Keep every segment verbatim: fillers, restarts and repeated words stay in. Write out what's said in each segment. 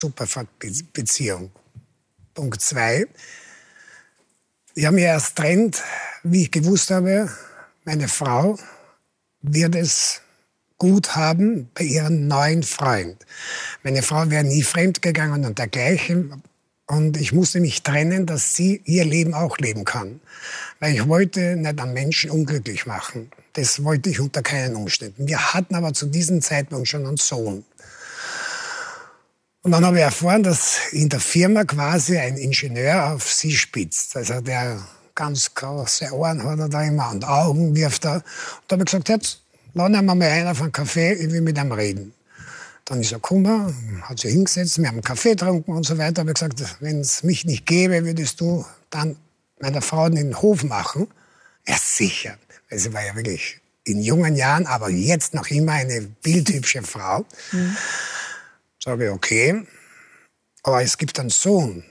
super Beziehung. Punkt zwei. Ich habe mich erst getrennt, wie ich gewusst habe, meine Frau wird es gut haben bei ihrem neuen Freund. Meine Frau wäre nie fremdgegangen und dergleichen. Und ich musste mich trennen, dass sie ihr Leben auch leben kann. Weil ich wollte nicht einen Menschen unglücklich machen. Das wollte ich unter keinen Umständen. Wir hatten aber zu diesem Zeitpunkt schon einen Sohn. Und dann habe ich erfahren, dass in der Firma quasi ein Ingenieur auf sie spitzt. Also der ganz große Ohren hat er da immer und Augen wirft er. Und da habe ich gesagt, jetzt laden wir mal einen auf einen Kaffee, ich will mit ihm reden. Dann ist er gekommen, hat sich hingesetzt, wir haben einen Kaffee getrunken und so weiter. Da habe ich gesagt, wenn es mich nicht gäbe, würdest du dann meiner Frau den Hof machen? Ja, sicher. Weil sie war ja wirklich in jungen Jahren, aber jetzt noch immer eine bildhübsche Frau. Mhm. Sage ich, okay, aber es gibt einen Sohn.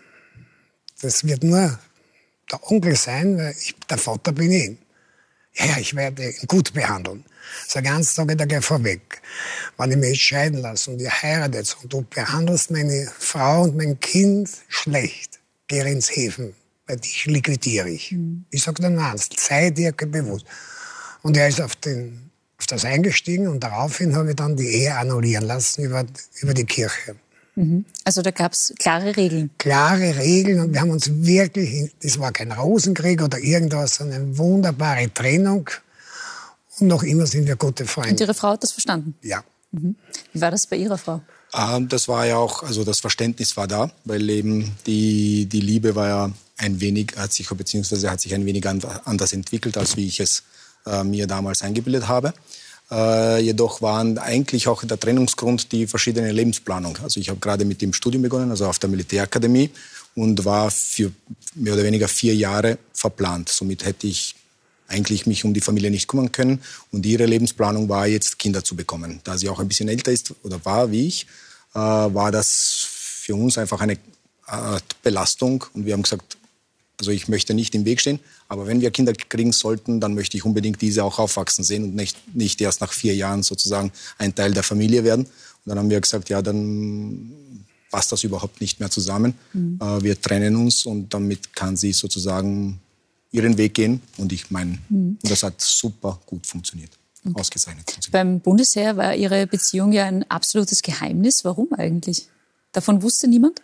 Das wird nur der Onkel sein, weil ich, der Vater bin ich. Ja, ja, ich werde ihn gut behandeln. So ganz sage ich da gleich vorweg. Wenn ich mich scheiden lasse und ihr heiratet und du behandelst meine Frau und mein Kind schlecht, geh ins Häfen, weil dich liquidiere ich. Mhm. Ich sage dann eins, sei dir bewusst. Und er ist auf, den, auf das eingestiegen und daraufhin habe ich dann die Ehe annullieren lassen über, über die Kirche. Mhm. Also da gab es klare Regeln? Klare Regeln und wir haben uns wirklich, das war kein Rosenkrieg oder irgendwas, sondern eine wunderbare Trennung. Und noch immer sind wir gute Freunde. Und Ihre Frau hat das verstanden? Ja. Mhm. Wie war das bei Ihrer Frau? Ähm, das war ja auch, also das Verständnis war da, weil eben die, die Liebe war ja ein wenig, hat sich, beziehungsweise hat sich ein wenig anders entwickelt, als wie ich es äh, mir damals eingebildet habe. Äh, jedoch waren eigentlich auch der Trennungsgrund die verschiedene Lebensplanung. Also ich habe gerade mit dem Studium begonnen, also auf der Militärakademie, und war für mehr oder weniger vier Jahre verplant. Somit hätte ich eigentlich mich um die Familie nicht kümmern können. Und ihre Lebensplanung war jetzt, Kinder zu bekommen. Da sie auch ein bisschen älter ist oder war wie ich, äh, war das für uns einfach eine äh, Belastung. Und wir haben gesagt, also ich möchte nicht im Weg stehen, aber wenn wir Kinder kriegen sollten, dann möchte ich unbedingt diese auch aufwachsen sehen und nicht, nicht erst nach vier Jahren sozusagen ein Teil der Familie werden. Und dann haben wir gesagt, ja, dann passt das überhaupt nicht mehr zusammen. Mhm. Äh, wir trennen uns und damit kann sie sozusagen ihren Weg gehen. Und ich meine, mhm. das hat super gut funktioniert. Okay. Ausgezeichnet funktioniert. Beim Bundesheer war Ihre Beziehung ja ein absolutes Geheimnis. Warum eigentlich? Davon wusste niemand?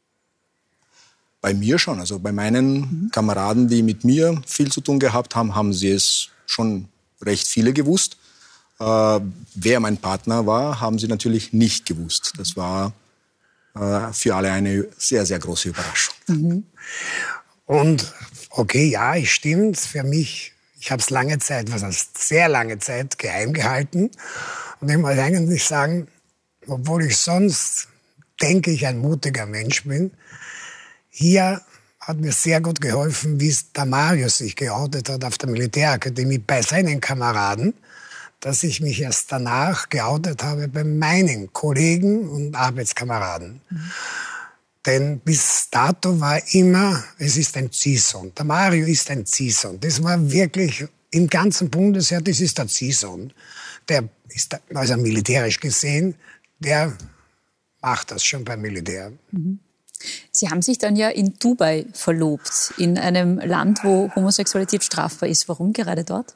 Bei mir schon. Also bei meinen mhm. Kameraden, die mit mir viel zu tun gehabt haben, haben sie es schon recht viele gewusst. Äh, wer mein Partner war, haben sie natürlich nicht gewusst. Das war äh, für alle eine sehr, sehr große Überraschung. Mhm. Und okay, ja, es stimmt. Für mich, ich habe es lange Zeit, was heißt sehr lange Zeit, geheim gehalten. Und ich muss eigentlich sagen, obwohl ich sonst, denke ich, ein mutiger Mensch bin, hier hat mir sehr gut geholfen, wie es der Marius sich geoutet hat auf der Militärakademie bei seinen Kameraden, dass ich mich erst danach geoutet habe bei meinen Kollegen und Arbeitskameraden. Mhm. Denn bis dato war immer, es ist ein Ziehsohn. Der Mario ist ein Ziehsohn. Das war wirklich im ganzen Bundesheer, das ist der Ziehsohn. Der ist, also militärisch gesehen, der macht das schon beim Militär. Mhm. Sie haben sich dann ja in Dubai verlobt, in einem Land, wo Homosexualität strafbar ist. Warum gerade dort?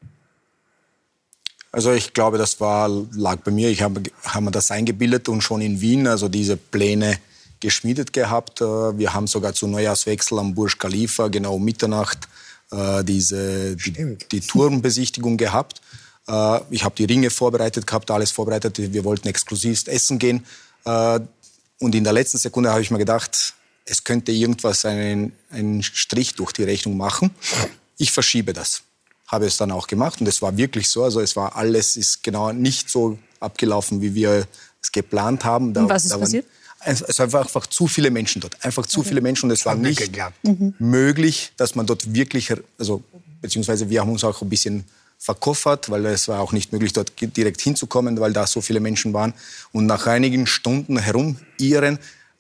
Also ich glaube, das war, lag bei mir. Ich habe, habe mir das eingebildet und schon in Wien, also diese Pläne geschmiedet gehabt. Wir haben sogar zu Neujahrswechsel am Burj Khalifa genau um Mitternacht äh, diese, die, die Turmbesichtigung gehabt. Äh, ich habe die Ringe vorbereitet gehabt, alles vorbereitet. Wir wollten exklusiv essen gehen. Äh, und in der letzten Sekunde habe ich mir gedacht, es könnte irgendwas einen, einen Strich durch die Rechnung machen. Ich verschiebe das. Habe es dann auch gemacht und es war wirklich so. Also es war alles ist genau nicht so abgelaufen, wie wir es geplant haben. Da, und was ist da passiert? Waren, es waren einfach zu viele Menschen dort. Einfach zu okay. viele Menschen und es war nicht mhm. möglich, dass man dort wirklich, also beziehungsweise wir haben uns auch ein bisschen verkoffert, weil es war auch nicht möglich, dort direkt hinzukommen, weil da so viele Menschen waren. Und nach einigen Stunden herumirren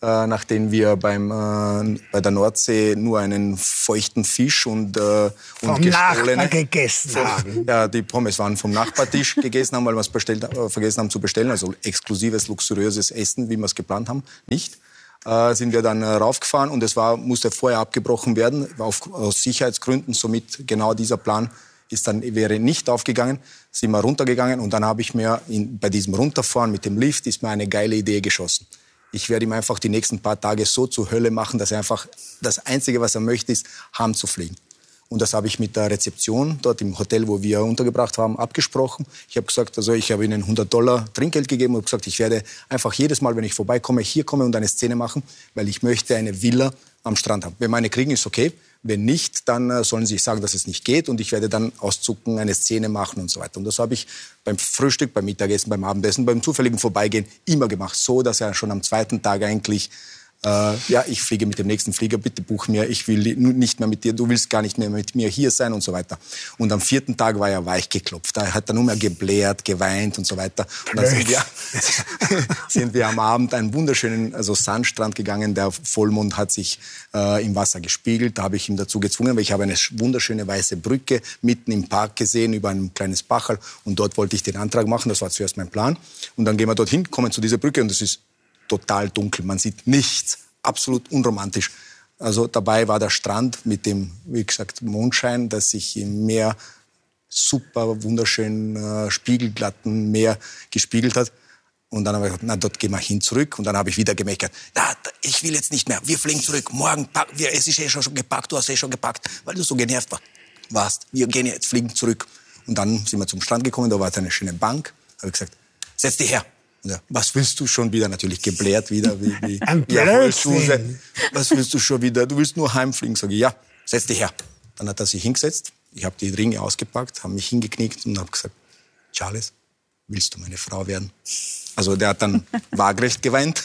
äh, nachdem wir beim, äh, bei der Nordsee nur einen feuchten Fisch und, äh, und vom Nachbar gegessen haben. Ja, die Pommes waren vom Nachbartisch gegessen haben, weil wir es bestellt, äh, vergessen haben zu bestellen. Also exklusives, luxuriöses Essen, wie wir es geplant haben, nicht. Äh, sind wir dann äh, raufgefahren und es war, musste vorher abgebrochen werden, auf, aus Sicherheitsgründen. Somit genau dieser Plan ist dann, wäre nicht aufgegangen, sind wir runtergegangen und dann habe ich mir in, bei diesem Runterfahren mit dem Lift ist mir eine geile Idee geschossen. Ich werde ihm einfach die nächsten paar Tage so zur Hölle machen, dass er einfach, das Einzige, was er möchte, ist, heim zu fliegen. Und das habe ich mit der Rezeption dort im Hotel, wo wir untergebracht haben, abgesprochen. Ich habe gesagt, also ich habe ihnen hundert Dollar Trinkgeld gegeben und gesagt, ich werde einfach jedes Mal, wenn ich vorbeikomme, hier komme und eine Szene machen, weil ich möchte eine Villa am Strand haben. Wenn meine kriegen, ist okay. Wenn nicht, dann äh, sollen sie sagen, dass es nicht geht und ich werde dann auszucken, eine Szene machen und so weiter. Und das habe ich beim Frühstück, beim Mittagessen, beim Abendessen, beim zufälligen Vorbeigehen immer gemacht. So, dass er schon am zweiten Tag eigentlich, äh, ja, ich fliege mit dem nächsten Flieger, bitte buch mir, ich will nicht mehr mit dir, du willst gar nicht mehr mit mir hier sein und so weiter. Und am vierten Tag war er weich geklopft. Da hat er nur mehr gebläht, geweint und so weiter. Und dann sind wir, sind wir am Abend einen wunderschönen also Sandstrand gegangen. Der Vollmond hat sich äh, im Wasser gespiegelt. Da habe ich ihn dazu gezwungen, weil ich habe eine wunderschöne weiße Brücke mitten im Park gesehen, über ein kleines Bachel. Und dort wollte ich den Antrag machen. Das war zuerst mein Plan. Und dann gehen wir dorthin, kommen zu dieser Brücke und es ist total dunkel. Man sieht nichts. Absolut unromantisch. Also dabei war der Strand mit dem, wie gesagt, Mondschein, das sich im Meer super wunderschön äh, spiegelglatten Meer gespiegelt hat. Und dann habe ich gesagt, na, dort gehen wir hin zurück. Und dann habe ich wieder gemeckert, na, ich will jetzt nicht mehr, wir fliegen zurück, morgen packen wir, es ist eh schon gepackt, du hast eh schon gepackt, weil du so genervt warst. Wir gehen jetzt, fliegen zurück. Und dann sind wir zum Strand gekommen, da war eine schöne Bank. Da habe ich gesagt, setz dich her. Ja, was willst du schon wieder? Natürlich gebläht wieder. Wie, wie, Ein Blödsinn. Was willst du schon wieder? Du willst nur heimfliegen. Sag ich, ja, setz dich her. Dann hat er sich hingesetzt. Ich habe die Ringe ausgepackt, habe mich hingeknickt und habe gesagt, Charles, willst du meine Frau werden? Also der hat dann waagrecht geweint.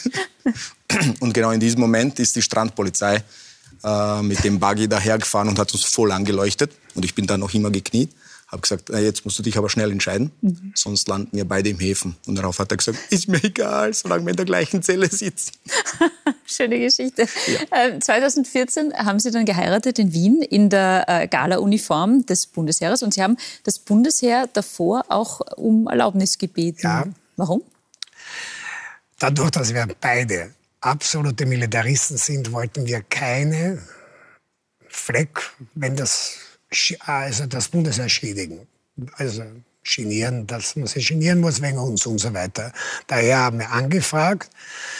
Und genau in diesem Moment ist die Strandpolizei äh, mit dem Buggy dahergefahren und hat uns voll angeleuchtet. Und ich bin da noch immer gekniet. Habe gesagt, jetzt musst du dich aber schnell entscheiden, mhm. sonst landen wir beide im Häfen. Und darauf hat er gesagt, ist mir egal, solange wir in der gleichen Zelle sitzen. Schöne Geschichte. Ja. Äh, zweitausendvierzehn haben Sie dann geheiratet in Wien in der äh, Gala-Uniform des Bundesheeres. Und Sie haben das Bundesheer davor auch um Erlaubnis gebeten. Ja. Warum? Dadurch, dass wir beide absolute Militaristen sind, wollten wir keine Fleck, wenn das... also das Bundesheer schädigen, also genieren, dass man sich genieren muss wegen uns und so weiter. Daher haben wir angefragt,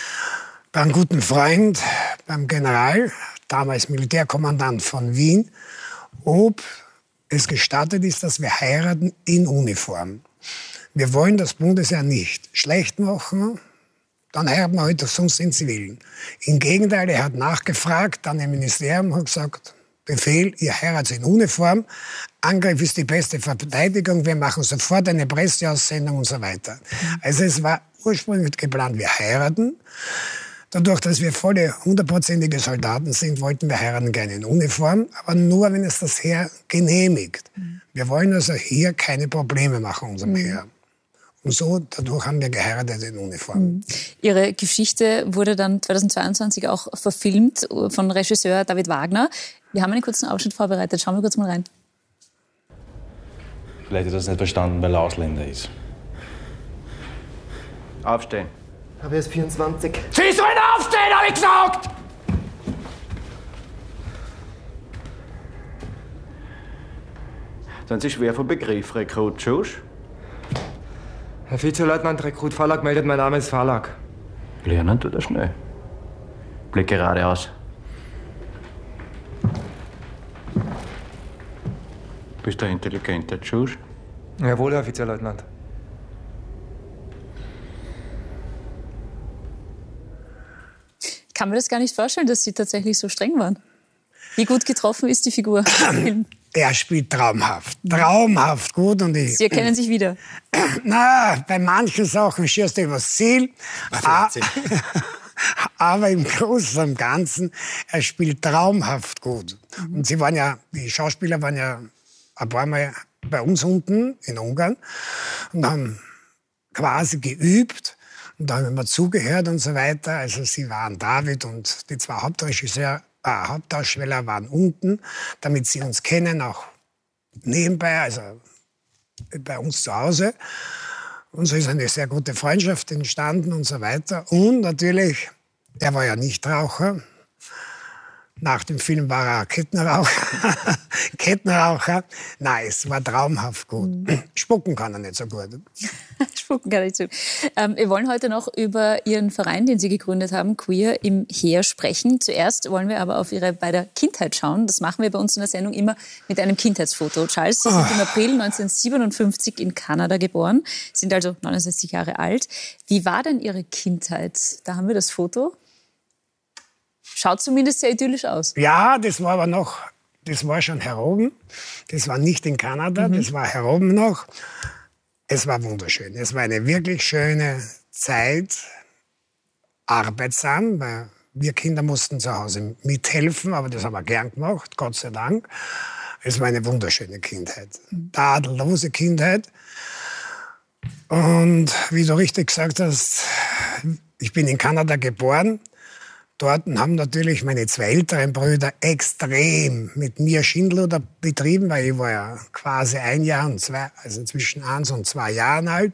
beim guten Freund, beim General, damals Militärkommandant von Wien, ob es gestattet ist, dass wir heiraten in Uniform. Wir wollen das Bundesheer nicht schlecht machen, dann heiraten wir heute sonst in Zivilen. Im Gegenteil, er hat nachgefragt, dann im Ministerium hat gesagt, Befehl, ihr heiratet in Uniform, Angriff ist die beste Verteidigung, wir machen sofort eine Presseaussendung und so weiter. Also es war ursprünglich geplant, wir heiraten. Dadurch, dass wir volle, hundertprozentige Soldaten sind, wollten wir heiraten gerne in Uniform, aber nur, wenn es das Heer genehmigt. Wir wollen also hier keine Probleme machen, unserem mhm. Heer. Und so, dadurch haben wir geheiratet in Uniform. Ihre Geschichte wurde dann zweitausendzweiundzwanzig auch verfilmt von Regisseur David Wagner. Wir haben einen kurzen Ausschnitt vorbereitet. Schauen wir kurz mal rein. Vielleicht hat er das nicht verstanden, weil er Ausländer ist. Aufstehen. Aber er ist vierundzwanzig. Sie sollen aufstehen, habe ich gesagt! Sind Sie schwer vom Begriff, Rekrut Schusch? Herr Vizeleutnant, Rekrut Verlag meldet, mein Name ist Verlag. Lernen tut er schnell. Blick geradeaus. Bist du ein intelligenter Schusch? Jawohl, Herr Vizeleutnant. Ich kann mir das gar nicht vorstellen, dass Sie tatsächlich so streng waren. Wie gut getroffen ist die Figur? Er spielt traumhaft, traumhaft gut. Und ich, Sie erkennen sich wieder? Na, bei manchen Sachen schießt er übers Ziel. Ah, aber im Großen und Ganzen, er spielt traumhaft gut. Und sie waren ja, die Schauspieler waren ja ein paar Mal bei uns unten in Ungarn und haben quasi geübt. Und da haben wir immer zugehört und so weiter. Also sie waren David und die zwei Hauptregisseure, äh, Hauptdarsteller waren unten, damit sie uns kennen, auch nebenbei, also bei uns zu Hause. Und so ist eine sehr gute Freundschaft entstanden und so weiter. Und natürlich, er war ja Nichtraucher. Nach dem Film war er Kettenraucher. Kettenraucher. Nein, es war traumhaft gut. Mhm. Spucken kann er nicht so gut. Spucken kann er nicht so gut. Ähm, wir wollen heute noch über Ihren Verein, den Sie gegründet haben, Queer im Heer, sprechen. Zuerst wollen wir aber auf Ihre beide Kindheit schauen. Das machen wir bei uns in der Sendung immer mit einem Kindheitsfoto. Charles, Sie sind oh. im April neunzehnhundertsiebenundfünfzig in Kanada geboren, sind also neunundsechzig Jahre alt. Wie war denn Ihre Kindheit? Da haben wir das Foto. Schaut zumindest sehr idyllisch aus. Ja, das war aber noch, das war schon heroben. Das war nicht in Kanada, mhm. das war heroben noch. Es war wunderschön. Es war eine wirklich schöne Zeit, arbeitsam, weil wir Kinder mussten zu Hause mithelfen, aber das haben wir gern gemacht, Gott sei Dank. Es war eine wunderschöne Kindheit, tadellose Kindheit. Und wie du richtig gesagt hast, ich bin in Kanada geboren. Dort haben natürlich meine zwei älteren Brüder extrem mit mir Schindluder betrieben, weil ich war ja quasi ein Jahr und zwei, also zwischen eins und zwei Jahren alt.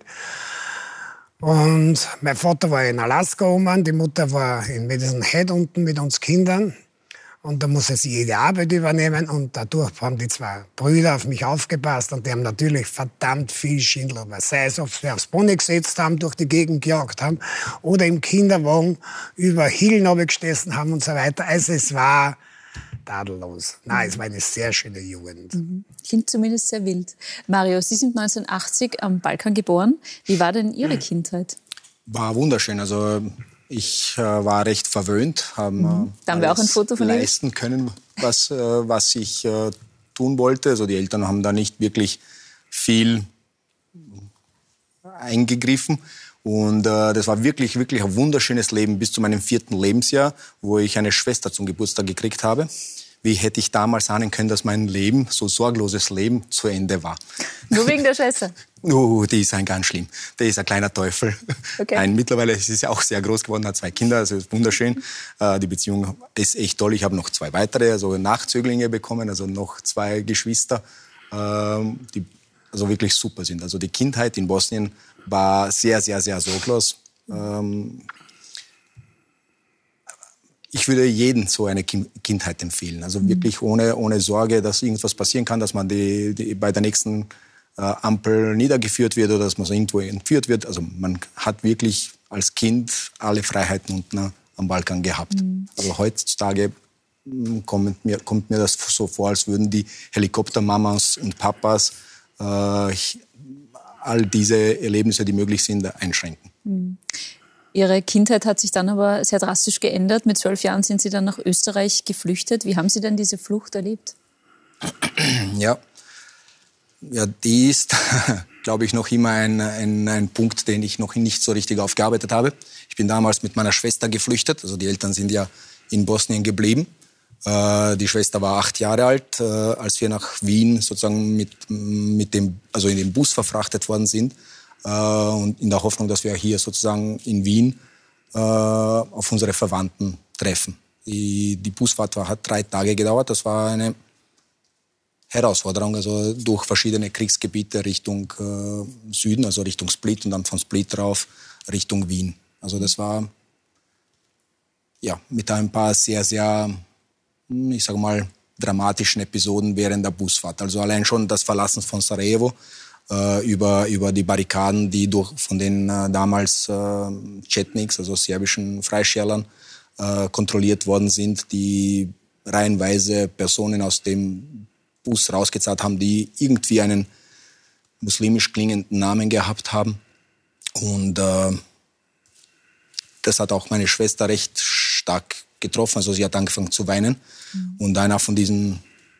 Und mein Vater war in Alaska oben, die Mutter war in Medicine Head unten mit uns Kindern. Und da musste sie jede Arbeit übernehmen und dadurch haben die zwei Brüder auf mich aufgepasst und die haben natürlich verdammt viel Schindluder. Sei es, ob sie aufs Pony gesetzt haben, durch die Gegend gejagt haben oder im Kinderwagen über Hillen runtergestessen haben und so weiter. Also es war tadellos. Nein, es war eine sehr schöne Jugend. Mhm. Klingt zumindest sehr wild. Mario, Sie sind neunzehnhundertachtzig am Balkan geboren. Wie war denn Ihre mhm. Kindheit? War wunderschön. Also ich äh, war recht verwöhnt, habe mhm. Da haben wir auch ein Foto von leisten Ihnen. können, was, äh, was ich äh, tun wollte. Also die Eltern haben da nicht wirklich viel eingegriffen. Und äh, das war wirklich, wirklich ein wunderschönes Leben bis zu meinem vierten Lebensjahr, wo ich eine Schwester zum Geburtstag gekriegt habe. Wie hätte ich damals ahnen können, dass mein Leben, so sorgloses Leben, zu Ende war? Nur wegen der Schwester? Oh, die ist ein ganz schlimm. Der ist ein kleiner Teufel. Okay. Ein, mittlerweile ist sie auch sehr groß geworden, hat zwei Kinder, also ist wunderschön. Äh, die Beziehung ist echt toll. Ich habe noch zwei weitere, also Nachzöglinge bekommen, also noch zwei Geschwister, äh, die also wirklich super sind. Also die Kindheit in Bosnien war sehr, sehr, sehr sorglos. Ähm, ich würde jedem so eine Kindheit empfehlen. Also wirklich ohne, ohne Sorge, dass irgendwas passieren kann, dass man die, die bei der nächsten äh, Ampel niedergeführt wird oder dass man so irgendwo entführt wird. Also man hat wirklich als Kind alle Freiheiten unten äh, am Balkan gehabt. Mhm. Also heutzutage kommt mir, kommt mir das so vor, als würden die Helikoptermamas und Papas äh, all diese Erlebnisse, die möglich sind, einschränken. Mhm. Ihre Kindheit hat sich dann aber sehr drastisch geändert. Mit zwölf Jahren sind Sie dann nach Österreich geflüchtet. Wie haben Sie denn diese Flucht erlebt? Ja, ja die ist, glaube ich, noch immer ein, ein, ein Punkt, den ich noch nicht so richtig aufgearbeitet habe. Ich bin damals mit meiner Schwester geflüchtet. Also die Eltern sind ja in Bosnien geblieben. Äh, die Schwester war acht Jahre alt, äh, als wir nach Wien sozusagen mit, mit dem, also in den Bus verfrachtet worden sind. Und in der Hoffnung, dass wir hier sozusagen in Wien äh, auf unsere Verwandten treffen. Die, die Busfahrt war, hat drei Tage gedauert. Das war eine Herausforderung, also durch verschiedene Kriegsgebiete Richtung äh, Süden, also Richtung Split und dann von Split drauf Richtung Wien. Also das war ja mit ein paar sehr, sehr, ich sage mal, dramatischen Episoden während der Busfahrt. Also allein schon das Verlassen von Sarajevo, Über, über die Barrikaden, die durch, von den äh, damals äh, Chetniks, also serbischen Freischärlern, äh, kontrolliert worden sind, die reihenweise Personen aus dem Bus rausgezahlt haben, die irgendwie einen muslimisch klingenden Namen gehabt haben. Und äh, das hat auch meine Schwester recht stark getroffen. Also sie hat angefangen zu weinen. Mhm. Und einer von diesen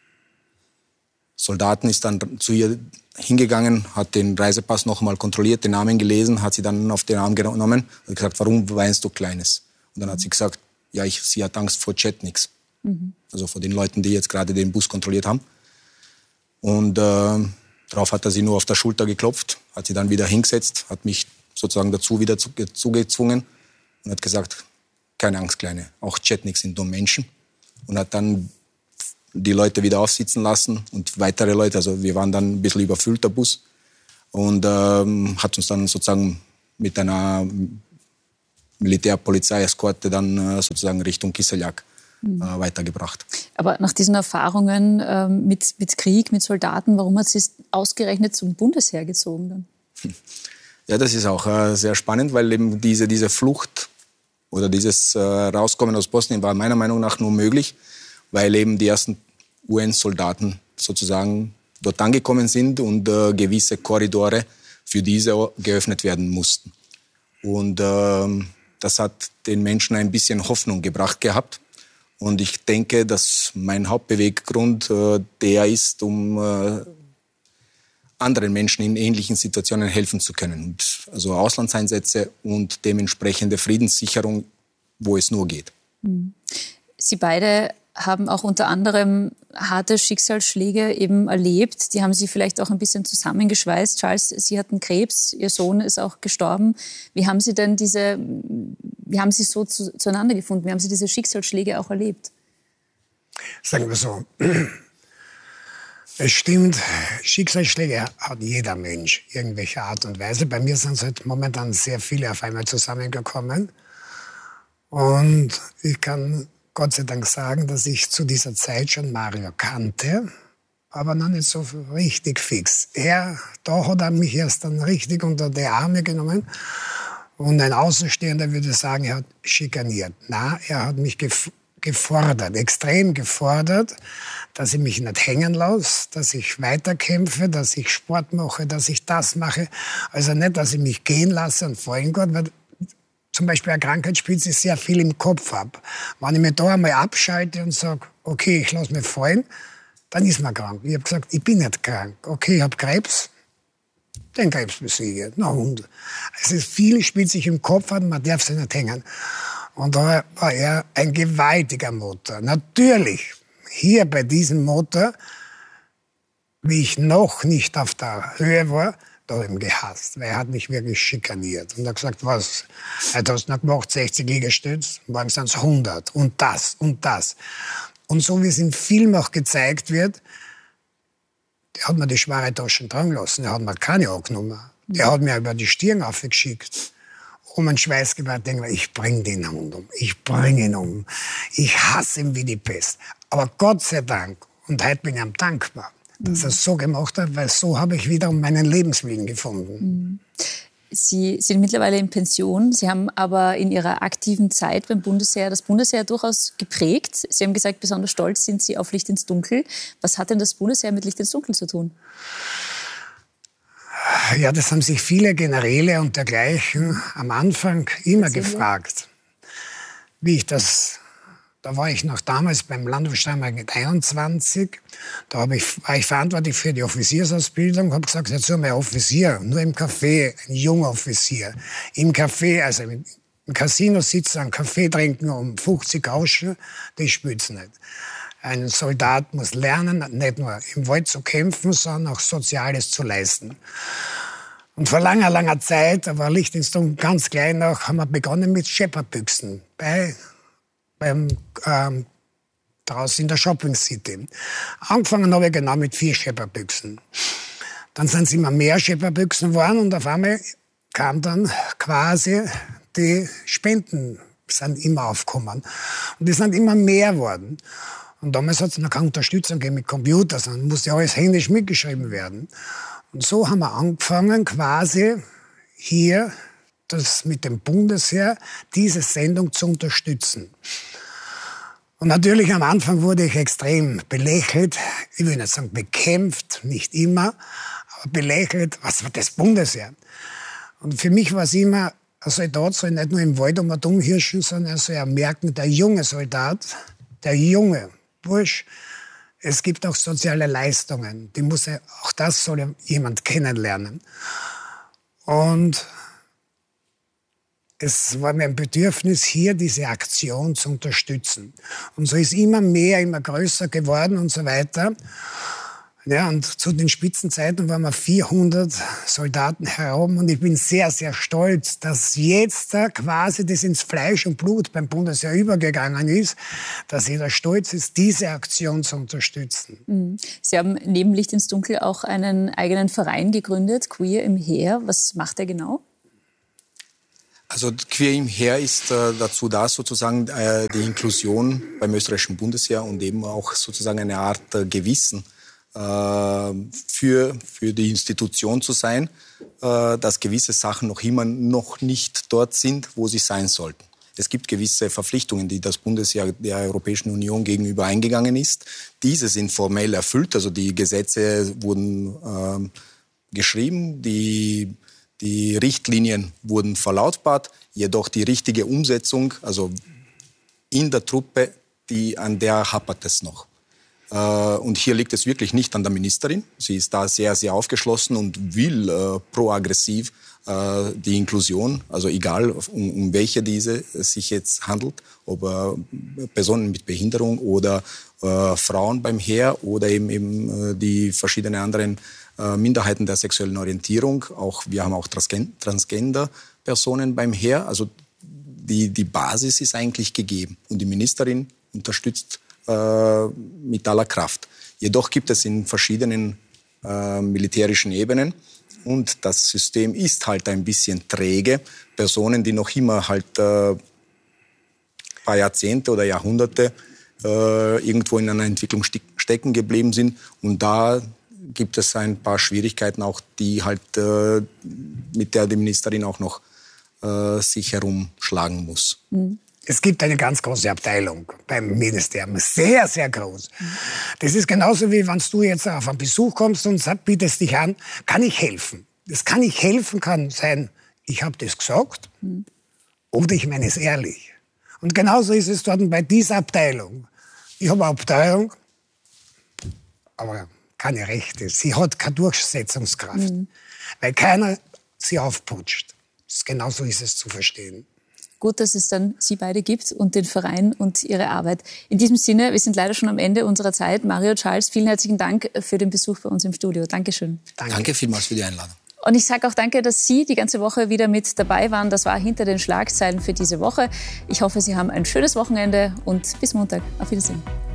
Soldaten ist dann zu ihr hingegangen, hat den Reisepass noch einmal kontrolliert, den Namen gelesen, hat sie dann auf den Arm genommen und gesagt, warum weinst du, Kleines? Und dann hat sie gesagt, ja, ich, sie hat Angst vor Chetniks. Mhm. Also vor den Leuten, die jetzt gerade den Bus kontrolliert haben. Und äh, darauf hat er sie nur auf der Schulter geklopft, hat sie dann wieder hingesetzt, hat mich sozusagen dazu wieder zu, zugezwungen und hat gesagt, keine Angst, Kleine, auch Chetniks sind nur Menschen. Und hat dann die Leute wieder aufsitzen lassen und weitere Leute, also wir waren dann ein bisschen überfüllt, der Bus. Und ähm, hat uns dann sozusagen mit einer Militärpolizei-Eskorte dann äh, sozusagen Richtung Kiseljak mhm. äh, weitergebracht. Aber nach diesen Erfahrungen äh, mit, mit Krieg, mit Soldaten, warum hat sie es ausgerechnet zum Bundesheer gezogen dann? Ja, das ist auch äh, sehr spannend, weil eben diese, diese Flucht oder dieses äh, Rauskommen aus Bosnien war meiner Meinung nach nur möglich, weil eben die ersten U N-Soldaten sozusagen dort angekommen sind und äh, gewisse Korridore für diese geöffnet werden mussten. Und äh, das hat den Menschen ein bisschen Hoffnung gebracht gehabt. Und ich denke, dass mein Hauptbeweggrund äh, der ist, um äh, anderen Menschen in ähnlichen Situationen helfen zu können. Und also Auslandseinsätze und dementsprechende Friedenssicherung, wo es nur geht. Sie beide haben auch unter anderem harte Schicksalsschläge eben erlebt. Die haben Sie vielleicht auch ein bisschen zusammengeschweißt. Charles, Sie hatten Krebs, Ihr Sohn ist auch gestorben. Wie haben Sie denn diese, wie haben Sie so zu, zueinander gefunden? Wie haben Sie diese Schicksalsschläge auch erlebt? Sagen wir so, es stimmt, Schicksalsschläge hat jeder Mensch, irgendwelche Art und Weise. Bei mir sind es halt momentan sehr viele auf einmal zusammengekommen. Und ich kann Gott sei Dank sagen, dass ich zu dieser Zeit schon Mario kannte, aber noch nicht so richtig fix. Er, da hat er mich erst dann richtig unter die Arme genommen und ein Außenstehender würde sagen, er hat schikaniert. Na, er hat mich gef- gefordert, extrem gefordert, dass ich mich nicht hängen lasse, dass ich weiterkämpfe, dass ich Sport mache, dass ich das mache. Also nicht, dass ich mich gehen lasse und fallen Gott, weil zum Beispiel eine Krankheit spielt sich sehr viel im Kopf ab. Wenn ich mich da einmal abschalte und sage, okay, ich lasse mich fallen, dann ist man krank. Ich habe gesagt, ich bin nicht krank. Okay, ich habe Krebs, den Krebs besiege. Na und? Also viel spielt sich im Kopf ab, man darf sich nicht hängen. Und da war er ein gewaltiger Motor. Natürlich, hier bei diesem Motor, wie ich noch nicht auf der Höhe war, da habe ich ihn gehasst, weil er hat mich wirklich schikaniert. Und er hat gesagt, was, er hat noch gemacht, sechzig Liegestütze, morgen sind es hundert und das und das. Und so wie es im Film auch gezeigt wird, der hat mir die schwere Taschen tragen lassen, der hat mir keine angenommen. Der hat mir über die Stirn aufgeschickt. Um einen Schweißgebart denke ich, ich bringe den Hund um, ich bringe ihn um. Ich hasse ihn wie die Pest. Aber Gott sei Dank, und heute bin ich ihm dankbar, dass er es so gemacht hat, weil so habe ich wiederum meinen Lebenswillen gefunden. Sie sind mittlerweile in Pension. Sie haben aber in Ihrer aktiven Zeit beim Bundesheer das Bundesheer durchaus geprägt. Sie haben gesagt, besonders stolz sind Sie auf Licht ins Dunkel. Was hat denn das Bundesheer mit Licht ins Dunkel zu tun? Ja, das haben sich viele Generäle und dergleichen am Anfang immer gefragt, wie ich das. Da war ich noch damals beim Landwehrsteinmark mit einundzwanzig. Da hab ich, war ich verantwortlich für die Offiziersausbildung. Ich habe gesagt, jetzt so mein Offizier, nur im Café, ein junger Offizier. Im Café, also im Casino sitzen, einen Kaffee trinken um fünfzig Auschen, das spielt's nicht. Ein Soldat muss lernen, nicht nur im Wald zu kämpfen, sondern auch Soziales zu leisten. Und vor langer, langer Zeit, da war Licht ins Dunkel ganz klein noch, haben wir begonnen mit Schepperbüchsen bei beim, ähm, draußen in der Shopping City. Angefangen habe ich genau mit vier Schepperbüchsen. Dann sind es immer mehr Schepperbüchsen geworden und auf einmal kam dann quasi die Spenden sind immer aufgekommen. Und die sind immer mehr geworden. Und damals hat es noch keine Unterstützung gegeben mit Computern, sondern musste alles händisch mitgeschrieben werden. Und so haben wir angefangen, quasi hier das mit dem Bundesheer, diese Sendung zu unterstützen. Und natürlich am Anfang wurde ich extrem belächelt, ich will nicht sagen bekämpft, nicht immer, aber belächelt, was war das Bundesheer? Und für mich war es immer, ein Soldat soll nicht nur im Wald um und umhirschen, sondern er soll ja merken, der junge Soldat, der junge Bursch, es gibt auch soziale Leistungen, die muss er, auch das soll ja jemand kennenlernen. Und es war mir ein Bedürfnis, hier diese Aktion zu unterstützen. Und so ist immer mehr, immer größer geworden und so weiter. Ja, und zu den Spitzenzeiten waren wir vierhundert Soldaten herum. Und ich bin sehr, sehr stolz, dass jetzt da quasi das ins Fleisch und Blut beim Bundesheer übergegangen ist, dass jeder stolz ist, diese Aktion zu unterstützen. Sie haben neben Licht ins Dunkel auch einen eigenen Verein gegründet, Queer im Heer. Was macht er genau? Also Queer im Heer ist äh, dazu da, sozusagen äh, die Inklusion beim österreichischen Bundesheer und eben auch sozusagen eine Art äh, Gewissen Für, für die Institution zu sein, dass gewisse Sachen noch immer noch nicht dort sind, wo sie sein sollten. Es gibt gewisse Verpflichtungen, die das Bundesheer der Europäischen Union gegenüber eingegangen ist. Diese sind formell erfüllt, also die Gesetze wurden äh, geschrieben, die, die Richtlinien wurden verlautbart, jedoch die richtige Umsetzung, also in der Truppe, die, an der hapert es noch. Und hier liegt es wirklich nicht an der Ministerin. Sie ist da sehr, sehr aufgeschlossen und will äh, proaggressiv äh, die Inklusion, also egal um, um welche diese es sich jetzt handelt, ob äh, Personen mit Behinderung oder äh, Frauen beim Heer oder eben, eben äh, die verschiedenen anderen äh, Minderheiten der sexuellen Orientierung. Auch, wir haben auch Transgen- Transgender-Personen beim Heer. Also die, die Basis ist eigentlich gegeben und die Ministerin unterstützt mit aller Kraft. Jedoch gibt es in verschiedenen äh, militärischen Ebenen und das System ist halt ein bisschen träge. Personen, die noch immer halt äh, paar Jahrzehnte oder Jahrhunderte äh, irgendwo in einer Entwicklung ste- stecken geblieben sind und da gibt es ein paar Schwierigkeiten auch, die halt äh, mit der die Ministerin auch noch äh, sich herumschlagen muss. Mhm. Es gibt eine ganz große Abteilung beim Ministerium, sehr, sehr groß. Das ist genauso wie wenn du jetzt auf einen Besuch kommst und bietest dich an, kann ich helfen? Das kann ich helfen, kann sein, ich habe das gesagt mhm. oder ich meine es ehrlich. Und genauso ist es dort bei dieser Abteilung. Ich habe eine Abteilung, aber keine Rechte. Sie hat keine Durchsetzungskraft, mhm. weil keiner sie aufputscht. Genauso ist es zu verstehen. Gut, dass es dann Sie beide gibt und den Verein und Ihre Arbeit. In diesem Sinne, wir sind leider schon am Ende unserer Zeit. Mario, Charles, vielen herzlichen Dank für den Besuch bei uns im Studio. Dankeschön. Danke, danke vielmals für die Einladung. Und ich sage auch danke, dass Sie die ganze Woche wieder mit dabei waren. Das war Hinter den Schlagzeilen für diese Woche. Ich hoffe, Sie haben ein schönes Wochenende und bis Montag. Auf Wiedersehen.